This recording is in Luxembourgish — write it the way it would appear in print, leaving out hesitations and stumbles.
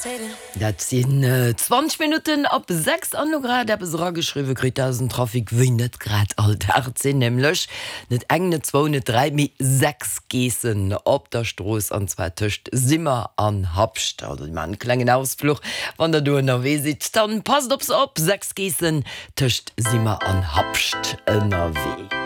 Dat sinn 20 Minuten op 6 an Grad der besra geschriwe krit Trafik wie net grad altsinn nemlech net eng 203 6 Geessen op der Stroos an zwei Töcht simmer an Hapcht man klengen Ausfluch wann der du NRW sitzt dann passt ops op 6 Geessen töcht simmer an Hapcht NRW.